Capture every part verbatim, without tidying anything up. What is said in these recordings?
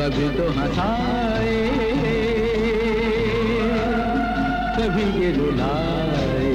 कभी तो हंसाए, कभी ये रुलाए.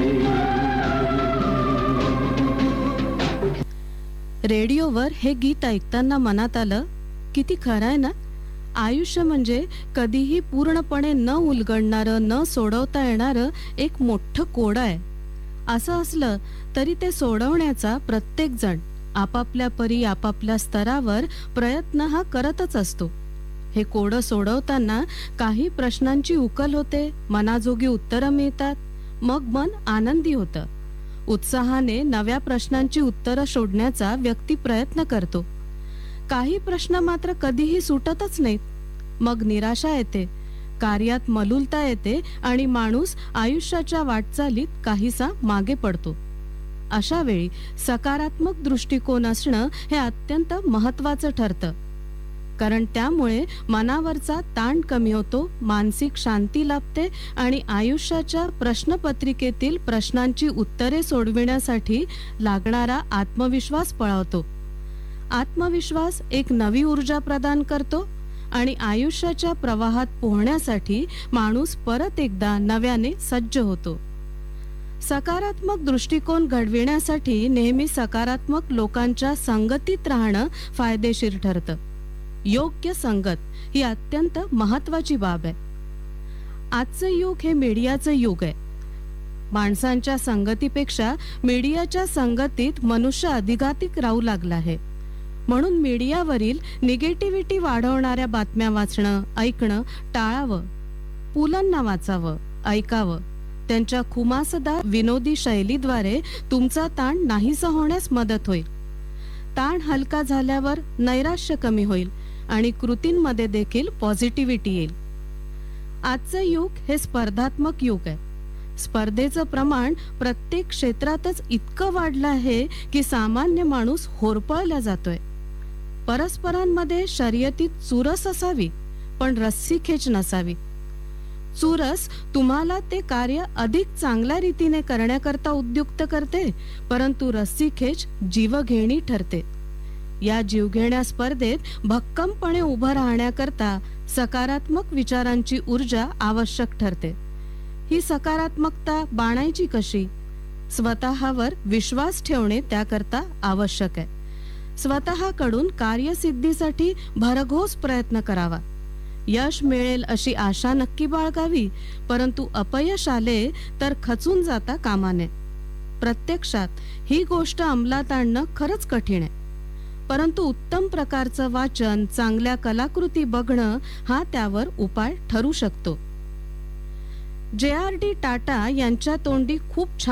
रेडिओवर हे गीत ऐकताना मनात आलं, किती खरं आहे ना. आयुष्य म्हणजे कधीही पूर्णपणे न उलगडणारं, न सोडवता येणारं एक मोठं कोडं आहे. असं असलं तरी ते सोडवण्याचा प्रत्येक जण आपापल्या परी आपापल्या स्तरावर प्रयत्न हा करतच असतो. हे कोडं सोडवताना काही प्रश्नांची उकल होते, मनाजोगी उत्तरं मिळतात, मग मन आनंदी होतं. उत्साहाने नव्या प्रश्नांची उत्तरं शोधण्याचा व्यक्ती प्रयत्न करतो. काही प्रश्न मात्र कधीही सुटतच नाहीत. मग निराशा येते, कार्यात मलुलता येते आणि माणूस आयुष्याच्या वाटचालीत काहीसा मागे पडतो. अशा वेळी सकारात्मक दृष्टिकोन असणं हे अत्यंत महत्त्वाचं ठरतं. कारण त्यामुळे मनावरचा ताण कमी होतो, मानसिक शांती लाभते आणि आयुष्याच्या प्रश्नपत्रिकेतील प्रश्नांची उत्तरे सोडविण्यासाठी लागणारा आत्मविश्वास पळावतो. आत्मविश्वास एक नवी ऊर्जा प्रदान करतो आणि आयुष्याच्या प्रवाहात पोहण्यासाठी माणूस परत एकदा नव्याने सज्ज होतो. सकारात्मक दृष्टिकोन घडविण्यासाठी नेहमी सकारात्मक लोकांच्या संगतीत राहणं फायदेशीर ठरतं. योग्य संगत ही अत्यंत महत्वाची बाब आहे. आजचं युग हे मीडियाचं युग आहे. माणसांच्या संगतीपेक्षा मीडियाच्या संगतीत मनुष्य अधिकाधिक राहू लागला आहे. म्हणून मीडियावरील निगेटिव्हिटी वाढवणाऱ्या बातम्या वाचणं, ऐकणं टाळावं. पुलंना वाचावं, ऐकावं. त्यांच्या खुमासदार विनोदी शैलीद्वारे तुमचा ताण नाहीसा होण्यास मदत होईल. ताण हलका झाल्यावर नैराश्य कमी होईल आणि कृतींमध्ये देखील पॉझिटिव्हिटी येईल. आजचं युग हे स्पर्धात्मक युग आहे. स्पर्धेचं प्रमाण प्रत्येक क्षेत्रातच इतकं वाढलं आहे की सामान्य माणूस होरपळला जातोय. परस्परांमध्ये शर्यतीत चुरस असावी, पण रस्सीखेच नसावी. चुरस तुम्हाला ते कार्य अधिक चांगल्या रीतीने करण्याकरता उद्युक्त करते, परंतु रस्सीखेच जीवघेणी ठरते. या जीवघेण्या स्पर्धेत भक्कमपणे उभं राहण्याकरता सकारात्मक विचारांची ऊर्जा आवश्यक ठरते. ही सकारात्मकता बाणायची कशी? स्वतःवर विश्वास ठेवणे त्याकरता आवश्यक आहे. स्वतःकडून कार्यसिद्धीसाठी भरघोस प्रयत्न करावा. यश मिळेल अशी आशा नक्की बाळगावी, परंतु अपयश आले तर खचून जाता कामा नये. प्रत्यक्षात ही गोष्ट अंमलात आणणं खरंच कठीण आहे, परंतु उत्तम प्रकारचं वाचन, चांगल्या कलाकृती बघणं हा त्यावर उपाय ठरू शकतो. जे आर डी टाटा यांच्या तोंडी खूप छान